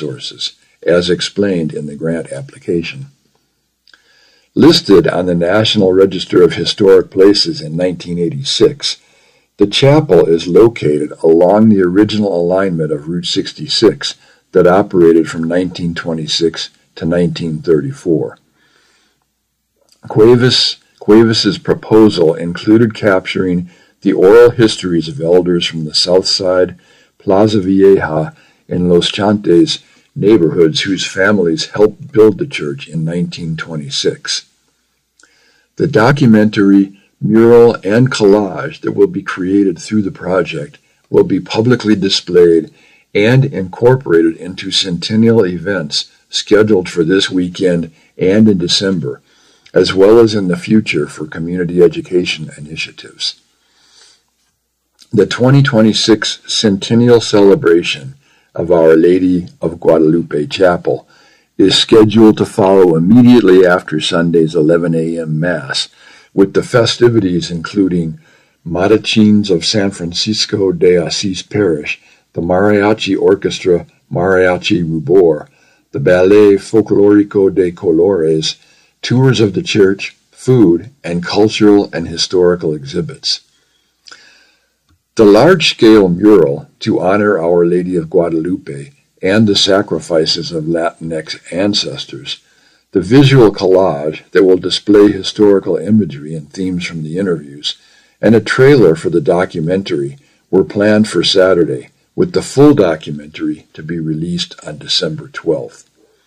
resources, as explained in the grant application. Listed on the National Register of Historic Places in 1986, the chapel is located along the original alignment of Route 66 that operated from 1926 to 1934. Cuevas's proposal included capturing the oral histories of elders from the South Side, Plaza Vieja, and Los Chantes neighborhoods whose families helped build the church in 1926. The documentary, mural, and collage that will be created through the project will be publicly displayed and incorporated into centennial events scheduled for this weekend and in December, as well as in the future for community education initiatives. The 2026 centennial celebration of Our Lady of Guadalupe Chapel is scheduled to follow immediately after Sunday's 11 a.m. Mass, with the festivities including Mariachins of San Francisco de Asís Parish, the Mariachi Orchestra Mariachi Rubor, the Ballet Folclórico de Colores, tours of the church, food, and cultural and historical exhibits. The large-scale mural to honor Our Lady of Guadalupe and the sacrifices of Latinx ancestors, the visual collage that will display historical imagery and themes from the interviews, and a trailer for the documentary were planned for Saturday, with the full documentary to be released on December 12th.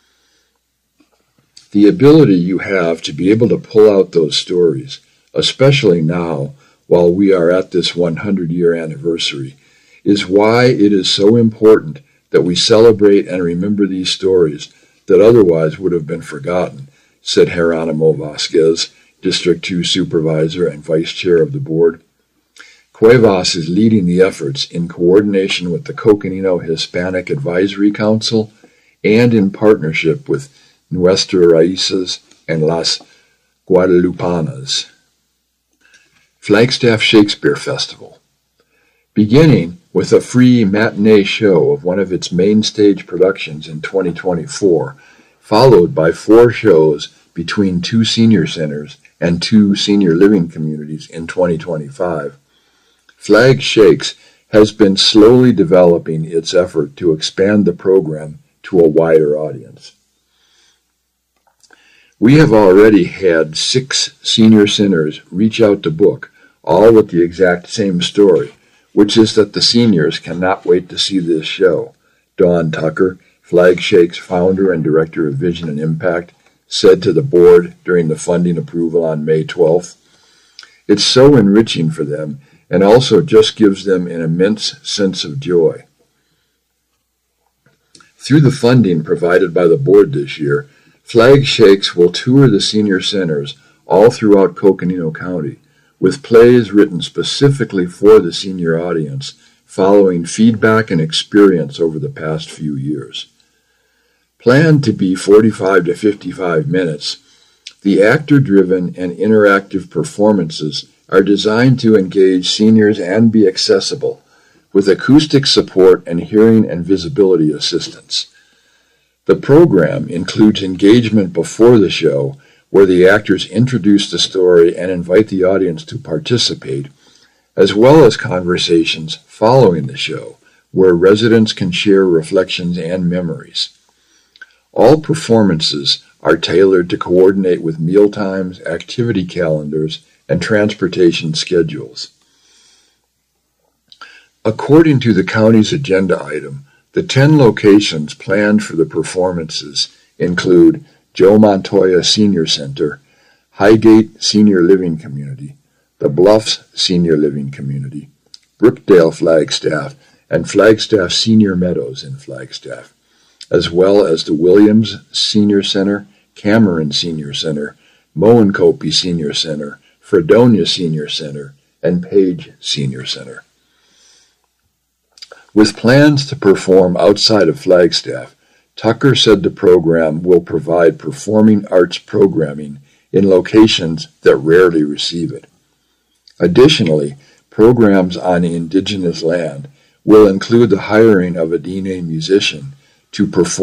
The ability you have to be able to pull out those stories, especially now while we are at this 100-year anniversary, is why it is so important that we celebrate and remember these stories that otherwise would have been forgotten, said Geronimo Vasquez, District 2 Supervisor and Vice Chair of the Board. Cuevas is leading the efforts in coordination with the Coconino Hispanic Advisory Council and in partnership with Nuestras Raíces and Las Guadalupanas. Flagstaff Shakespeare Festival. Beginning with a free matinee show of one of its main stage productions in 2024, followed by 4 shows between 2 senior centers and 2 senior living communities in 2025, Flag Shakes has been slowly developing its effort to expand the program to a wider audience. We have already had 6 senior centers reach out to book, all with the exact same story, which is that the seniors cannot wait to see this show. Dawn Tucker, Flag Shakes founder and director of Vision and Impact, said to the board during the funding approval on May 12th. It's so enriching for them and also just gives them an immense sense of joy. Through the funding provided by the board this year, Flag Shakes will tour the senior centers all throughout Coconino County, with plays written specifically for the senior audience, following feedback and experience over the past few years. Planned to be 45 to 55 minutes, the actor-driven and interactive performances are designed to engage seniors and be accessible, with acoustic support and hearing and visibility assistance. The program includes engagement before the show, where the actors introduce the story and invite the audience to participate, as well as conversations following the show, where residents can share reflections and memories. All performances are tailored to coordinate with mealtimes, activity calendars, and transportation schedules. According to the county's agenda item, the 10 locations planned for the performances include Joe Montoya Senior Center, Highgate Senior Living Community, the Bluffs Senior Living Community, Brookdale Flagstaff, and Flagstaff Senior Meadows in Flagstaff, as well as the Williams Senior Center, Cameron Senior Center, Moencopie Senior Center, Fredonia Senior Center, and Page Senior Center. With plans to perform outside of Flagstaff, Tucker said the program will provide performing arts programming in locations that rarely receive it. Additionally, programs on indigenous land will include the hiring of a Diné musician to perform